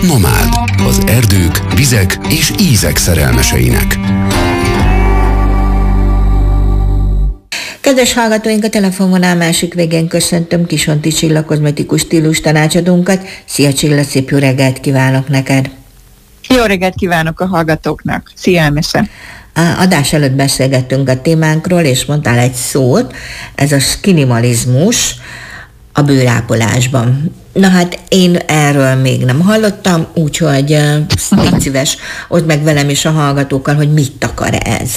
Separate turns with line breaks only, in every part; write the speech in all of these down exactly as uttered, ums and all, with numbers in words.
Nomád, az erdők, vizek és ízek szerelmeseinek.
Kedves hallgatóink, a telefonvonal másik végén köszöntöm Kisonti Csilla kozmetikus stílus tanácsadónkat. Szia Csilla, szép jó reggelt kívánok neked!
Jó reggelt kívánok a hallgatóknak! Szia, Elmese!
Adás előtt beszélgettünk a témánkról, és mondtál egy szót, ez a skinimalizmus a bőrápolásban. Na hát én erről még nem hallottam, úgyhogy légy szíves, oszd meg velem és a hallgatókkal, hogy mit akar ez.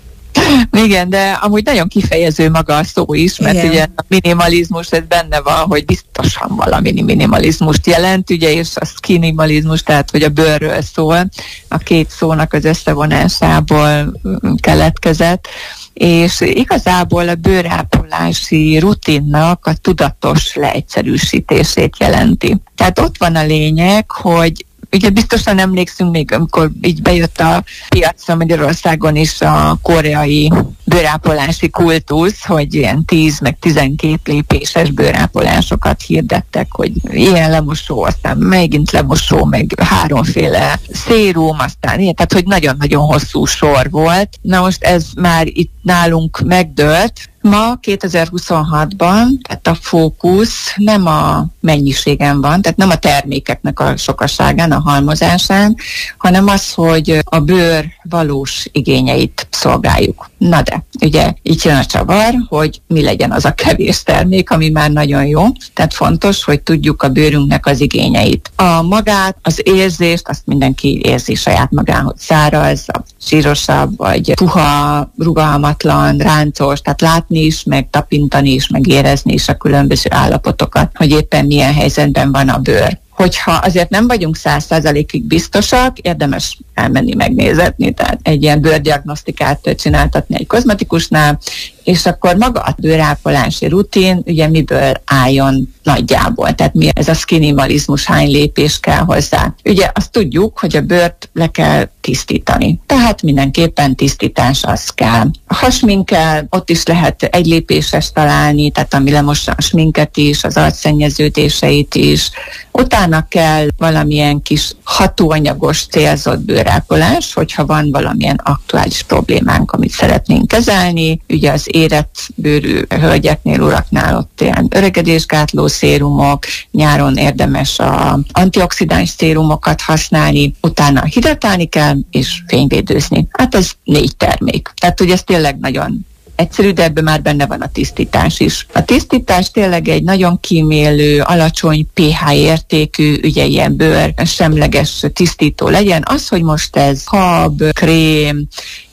Igen, de amúgy nagyon kifejező maga a szó is, mert igen, ugye a minimalizmus, ez benne van, hogy biztosan valami minimalizmust jelent, ugye, és a skinimalizmus, tehát hogy a bőrről szól, a két szónak az összevonásából keletkezett, és igazából a bőrápolási rutinnak a tudatos leegyszerűsítését jelenti. Tehát ott van a lényeg, hogy ugye biztosan emlékszünk még, amikor így bejött a piacra Magyarországon is a koreai bőrápolási kultusz, hogy ilyen tíz meg tizenkét lépéses bőrápolásokat hirdettek, hogy ilyen lemosó, aztán megint lemosó, meg háromféle szérum, aztán ilyen, tehát hogy nagyon-nagyon hosszú sor volt. Na most ez már itt nálunk megdőlt. Ma kétezer-huszonhatban, tehát a fókusz nem a mennyiségen van, tehát nem a termékeknek a sokaságán, a halmozásán, hanem az, hogy a bőr valós igényeit szolgáljuk. Na de, ugye így jön a csavar, hogy mi legyen az a kevés termék, ami már nagyon jó. Tehát fontos, hogy tudjuk a bőrünknek az igényeit. A magát, az érzést, azt mindenki érzi saját magán, hogy száraz, sírosabb, vagy puha, rugalmatlan, ráncos, tehát látni is, meg tapintani is, meg érezni is a különböző állapotokat, hogy éppen milyen helyzetben van a bőr. Hogyha azért nem vagyunk száz százalékig biztosak, érdemes elmenni megnézetni, tehát egy ilyen bőrdiagnosztikát csináltatni egy kozmetikusnál, és akkor maga a bőrápolási rutin, ugye miből álljon nagyjából, tehát mi ez a skinimalizmus, hány lépés kell hozzá. Ugye azt tudjuk, hogy a bőrt le kell tisztítani, tehát mindenképpen tisztítás az kell. A hasminkkel ott is lehet egy lépéses találni, tehát ami lemossa a sminket is, az arcszennyeződéseit is. Utána kell valamilyen kis hatóanyagos célzott bőrápolás, hogyha van valamilyen aktuális problémánk, amit szeretnénk kezelni. Ugye az érett bőrű hölgyeknél, uraknál ott ilyen öregedésgátló szérumok, nyáron érdemes a antioxidáns szérumokat használni, utána hidratálni kell, és fényvédőzni. Hát ez négy termék. Tehát, hogy ez tényleg nagyon egyszerű, de ebben már benne van a tisztítás is. A tisztítás tényleg egy nagyon kímélő, alacsony pH értékű, ugye ilyen bőr semleges tisztító legyen. Az, hogy most ez hab, krém,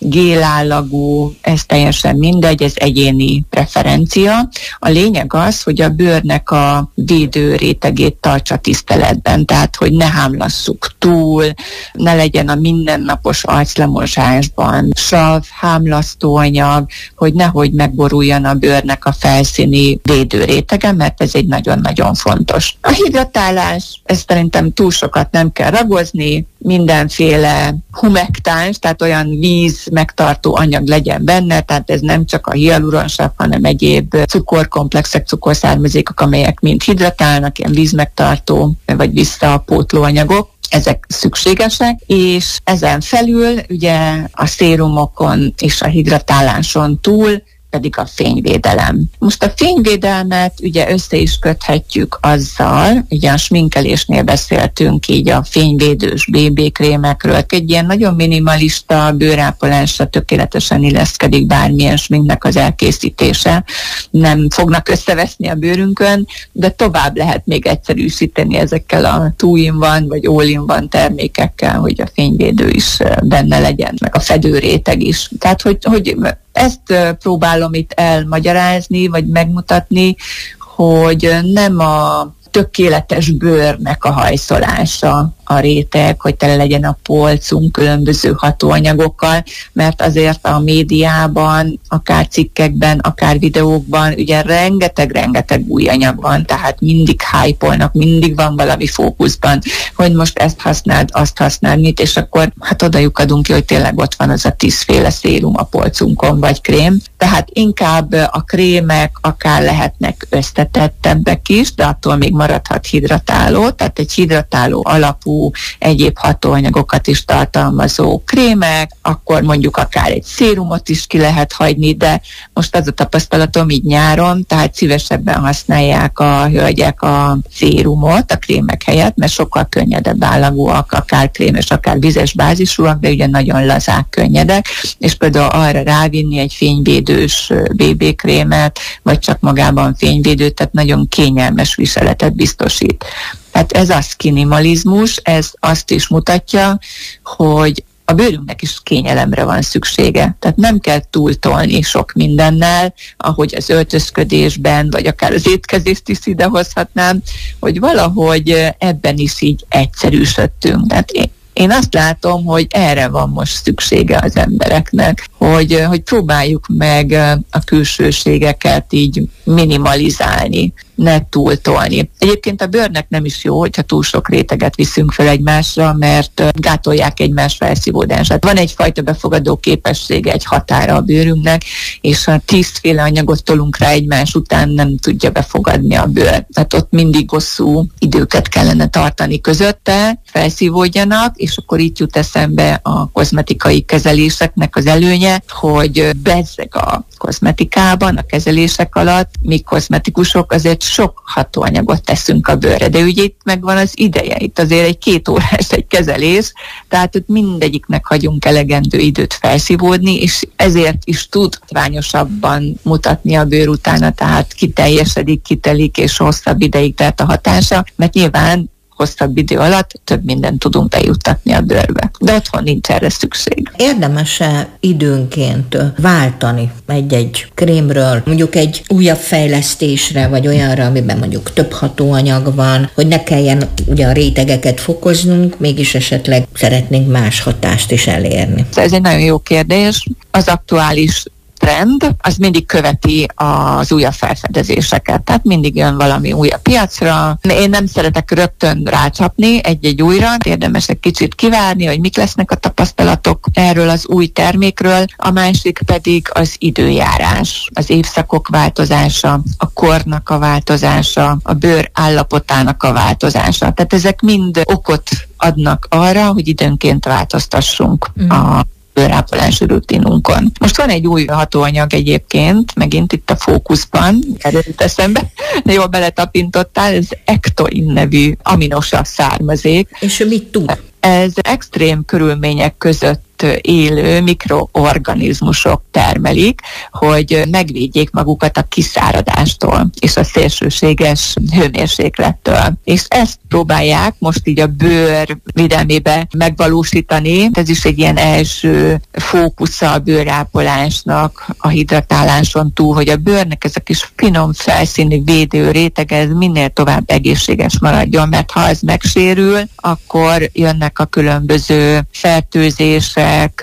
gélállagú, ez teljesen mindegy, ez egyéni preferencia. A lényeg az, hogy a bőrnek a védő rétegét tartsa tiszteletben, tehát hogy ne hámlasszuk túl, ne legyen a mindennapos arclemosásban sav, hámlasztóanyag, hogy nehogy megboruljon a bőrnek a felszíni védőrétege, mert ez egy nagyon-nagyon fontos. A hidratálás, ezt szerintem túl sokat nem kell ragozni, mindenféle humektáns, tehát olyan víz megtartó anyag legyen benne, tehát ez nem csak a hialuronsav, hanem egyéb cukorkomplexek, cukorszármazékok, amelyek mind hidratálnak, ilyen vízmegtartó vagy visszapótló anyagok. Ezek szükségesek, és ezen felül ugye a szérumokon és a hidratáláson túl pedig a fényvédelem. Most a fényvédelmet ugye össze is köthetjük azzal, ugye a sminkelésnél beszéltünk így a fényvédős bé bé krémekről, egy ilyen nagyon minimalista bőrápolásra tökéletesen illeszkedik bármilyen sminknek az elkészítése. Nem fognak összeveszni a bőrünkön, de tovább lehet még egyszerűsíteni ezekkel a two-in-one vagy all-in-one termékekkel, hogy a fényvédő is benne legyen, meg a fedőréteg is. Tehát, hogy, hogy ezt próbálom itt elmagyarázni, vagy megmutatni, hogy nem a tökéletes bőrnek a hajszolása a réteg, hogy tele legyen a polcunk különböző hatóanyagokkal, mert azért a médiában, akár cikkekben, akár videókban ugye rengeteg-rengeteg új anyag van, tehát mindig hype-olnak, mindig van valami fókuszban, hogy most ezt használd, azt használd, mit, és akkor hát oda lyukadunk ki, hogy tényleg ott van az a tízféle szérum a polcunkon, vagy krém. Tehát inkább a krémek akár lehetnek összetettebbek is, de attól még maradhat hidratáló, tehát egy hidratáló alapú anyagú, egyéb hatóanyagokat is tartalmazó krémek, akkor mondjuk akár egy szérumot is ki lehet hagyni, de most az a tapasztalatom így nyáron, tehát szívesebben használják a hölgyek a szérumot a krémek helyett, mert sokkal könnyedebb állagúak, akár krémes, akár vizes bázisúak, de ugye nagyon lazák, könnyedek, és például arra rávinni egy fényvédős bé bé krémet, vagy csak magában fényvédőt, tehát nagyon kényelmes viseletet biztosít. Hát ez a skinimalizmus, ez azt is mutatja, hogy a bőrünknek is kényelemre van szüksége. Tehát nem kell túltolni sok mindennel, ahogy az öltözködésben, vagy akár az étkezést is idehozhatnám, hogy valahogy ebben is így egyszerűsödtünk. Tehát én Én azt látom, hogy erre van most szüksége az embereknek, hogy, hogy próbáljuk meg a külsőségeket így minimalizálni, ne túltolni. Egyébként a bőrnek nem is jó, hogyha túl sok réteget viszünk fel egymásra, mert gátolják egymás felszívódását. Van egyfajta befogadó képessége, egy határa a bőrünknek, és ha tízféle anyagot tolunk rá egymás után, nem tudja befogadni a bőr. Tehát ott mindig hosszú időket kellene tartani közötte, felszívódjanak, és akkor itt jut eszembe a kozmetikai kezeléseknek az előnye, hogy bezzeg a kozmetikában, a kezelések alatt, mi kozmetikusok azért sok hatóanyagot teszünk a bőrre, de ugye itt megvan az ideje, itt azért egy két órás egy kezelés, tehát ott mindegyiknek hagyunk elegendő időt felszívódni, és ezért is tud ványosabban mutatni a bőr utána, tehát kiteljesedik, kitelik, és hosszabb ideig tart a hatása, mert nyilván hosszabb idő alatt több mindent tudunk bejuttatni a bőrbe. De otthon nincs erre szükség.
Érdemes-e időnként váltani egy-egy krémről, mondjuk egy újabb fejlesztésre, vagy olyanra, amiben mondjuk több hatóanyag van, hogy ne kelljen ugye a rétegeket fokoznunk, mégis esetleg szeretnénk más hatást is elérni?
Ez egy nagyon jó kérdés. Az aktuális trend, az mindig követi az újabb felfedezéseket. Tehát mindig jön valami új a piacra. Én nem szeretek rögtön rácsapni egy-egy újra, érdemes egy kicsit kivárni, hogy mik lesznek a tapasztalatok erről az új termékről. A másik pedig az időjárás, az évszakok változása, a kornak a változása, a bőr állapotának a változása. Tehát ezek mind okot adnak arra, hogy időnként változtassunk mm. a bőrápolási rutinunkon. Most van egy új hatóanyag egyébként, megint itt a fókuszban, erről jut eszembe, de jól beletapintottál, ez Ectoin nevű aminosav származék.
És ő mit tud?
Ez extrém körülmények között élő mikroorganizmusok termelik, hogy megvédjék magukat a kiszáradástól és a szélsőséges hőmérséklettől. És ezt próbálják most így a bőr védelmébe megvalósítani. Ez is egy ilyen első fókusza a bőrápolásnak a hidratáláson túl, hogy a bőrnek ez a kis finom felszínű védő rétege ez minél tovább egészséges maradjon, mert ha ez megsérül, akkor jönnek a különböző fertőzések,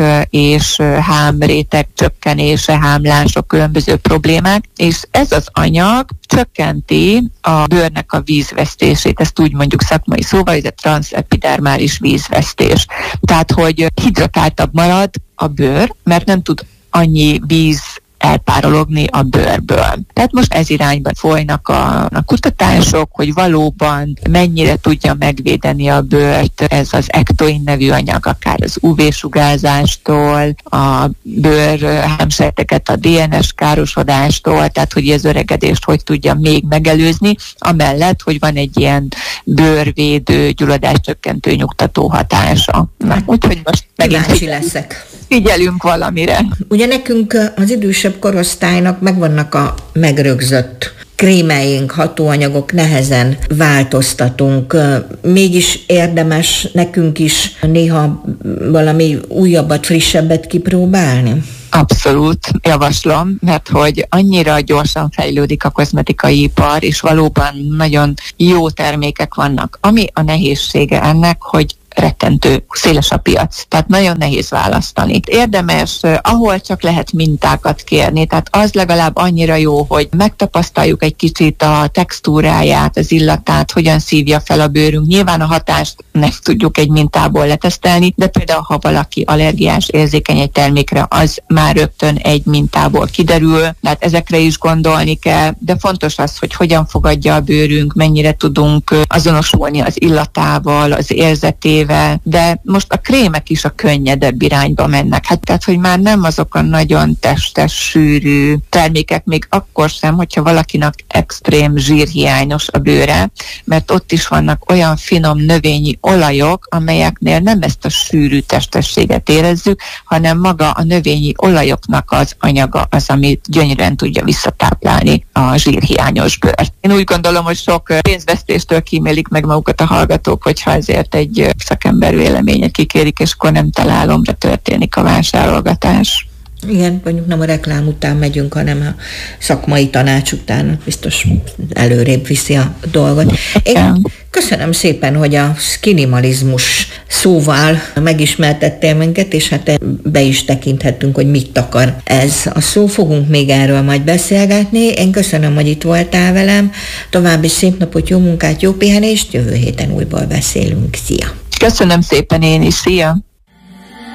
és hámréteg csökkenése, hámlások, különböző problémák, és ez az anyag csökkenti a bőrnek a vízvesztését, ezt úgy mondjuk szakmai szóval, ez a transzepidermális vízvesztés. Tehát, hogy hidratáltabb marad a bőr, mert nem tud annyi víz elpárologni a bőrből. Tehát most ez irányban folynak a, a kutatások, hogy valóban mennyire tudja megvédeni a bőrt ez az Ectoin nevű anyag, akár az ú vé-sugárzástól, a bőr hámsejteket a dé en es károsodástól, tehát hogy az öregedést hogy tudja még megelőzni, amellett, hogy van egy ilyen bőrvédő, gyulladáscsökkentő, nyugtató hatása. Na, úgyhogy most megint
kíváncsi leszek.
Figyelünk valamire.
Ugye nekünk az idősebb korosztálynak megvannak a megrögzött krémeink, hatóanyagok, nehezen változtatunk. Mégis érdemes nekünk is néha valami újabbat, frissebbet kipróbálni?
Abszolút javaslom, mert hogy annyira gyorsan fejlődik a kozmetikai ipar, és valóban nagyon jó termékek vannak. Ami a nehézsége ennek, hogy rettentő széles a piac, tehát nagyon nehéz választani. Érdemes, ahol csak lehet mintákat kérni, tehát az legalább annyira jó, hogy megtapasztaljuk egy kicsit a textúráját, az illatát, hogyan szívja fel a bőrünk. Nyilván a hatást nem tudjuk egy mintából letesztelni, de például ha valaki allergiás, érzékeny egy termékre, az már rögtön egy mintából kiderül, tehát ezekre is gondolni kell, de fontos az, hogy hogyan fogadja a bőrünk, mennyire tudunk azonosulni az illatával, az érzetével, de most a krémek is a könnyedebb irányba mennek. Hát tehát, hogy már nem azok a nagyon testes, sűrű termékek, még akkor sem, hogyha valakinek extrém zsírhiányos a bőre, mert ott is vannak olyan finom növényi olajok, amelyeknél nem ezt a sűrű testességet érezzük, hanem maga a növényi olajoknak az anyaga az, amit gyönyörűen tudja visszatáplálni a zsírhiányos bőrt. Én úgy gondolom, hogy sok pénzvesztéstől kímélik meg magukat a hallgatók, hogyha ezért egy szakember véleményet kikérik, és akkor nem találomra történik a vásárolgatás.
Igen, mondjuk nem a reklám után megyünk, hanem a szakmai tanács után biztos előrébb viszi a dolgot. Én köszönöm szépen, hogy a skinimalizmus szóval megismertettél minket, és hát be is tekinthettünk, hogy mit akar ez a szó. Fogunk még erről majd beszélgetni. Én köszönöm, hogy itt voltál velem. További szép napot, jó munkát, jó pihenést. Jövő héten újból beszélünk. Szia!
Köszönöm szépen én is. Szia!